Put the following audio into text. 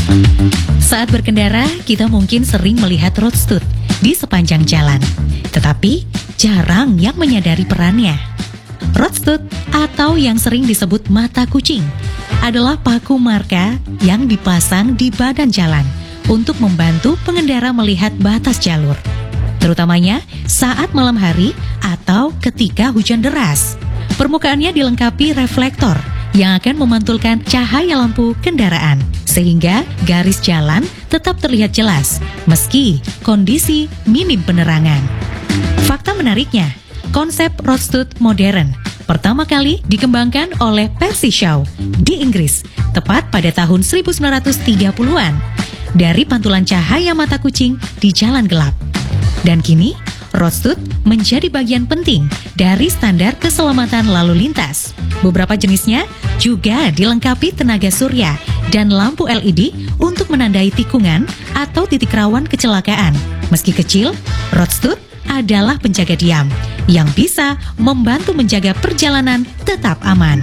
Saat berkendara, kita mungkin sering melihat road stud di sepanjang jalan, tetapi jarang yang menyadari perannya. Road stud atau yang sering disebut mata kucing adalah paku marka yang dipasang di badan jalan untuk membantu pengendara melihat batas jalur, terutamanya saat malam hari atau ketika hujan deras. Permukaannya dilengkapi reflektor yang akan memantulkan cahaya lampu kendaraan, sehingga garis jalan tetap terlihat jelas meski kondisi minim penerangan. Fakta menariknya, konsep road stud modern pertama kali dikembangkan oleh Percy Shaw di Inggris, tepat pada tahun 1930-an, dari pantulan cahaya mata kucing di jalan gelap. Dan kini, road stud menjadi bagian penting dari standar keselamatan lalu lintas. Beberapa jenisnya juga dilengkapi tenaga surya dan lampu LED untuk menandai tikungan atau titik rawan kecelakaan. Meski kecil, road stud adalah penjaga diam yang bisa membantu menjaga perjalanan tetap aman.